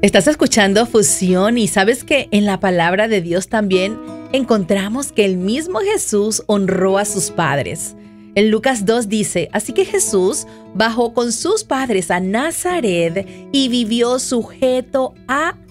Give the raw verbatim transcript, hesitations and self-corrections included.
Estás escuchando Fusión y sabes que en la palabra de Dios también encontramos que el mismo Jesús honró a sus padres. En Lucas dos dice, así que Jesús bajó con sus padres a Nazaret y vivió sujeto a